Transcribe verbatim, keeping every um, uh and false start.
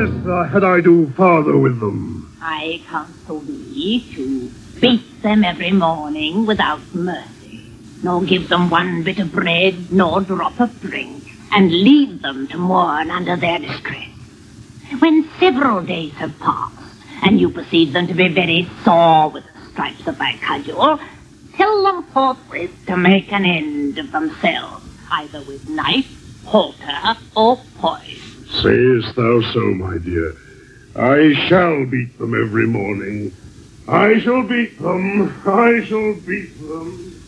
Yes, uh, had I do farther with them. I counsel thee to beat them every morning without mercy, nor give them one bit of bread, nor drop of drink, and leave them to mourn under their distress. When several days have passed, and you perceive them to be very sore with the stripes of thy cudgel, tell them forthwith to make an end of themselves, either with knife, halter, or poison. Sayest thou so, my dear? I shall beat them every morning. I shall beat them. I shall beat them.